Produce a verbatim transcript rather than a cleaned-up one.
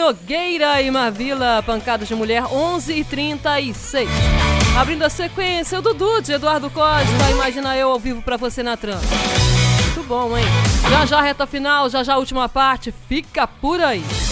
Nogueira e Marvila, Pancada de Mulher, onze e trinta e seis. Abrindo a sequência, o Dudu de Eduardo Costa, Imagina Eu, ao vivo pra você na Trans. Muito bom, hein? Já já reta final, já já última parte, fica por aí.